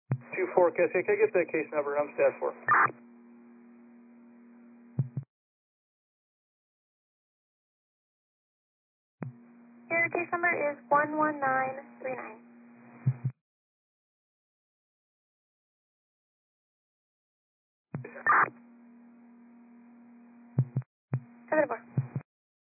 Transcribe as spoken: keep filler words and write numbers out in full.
two four, can I get the case number? I'm staff four. Your case number is one one nine three nine. seven four.